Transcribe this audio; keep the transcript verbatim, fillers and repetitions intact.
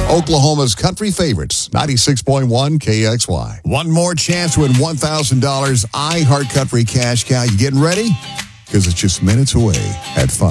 Oklahoma's country favorites, ninety-six point one K X Y. One more chance to win one thousand dollars iHeart Country Cash Cow. You getting ready? Because it's just minutes away at five.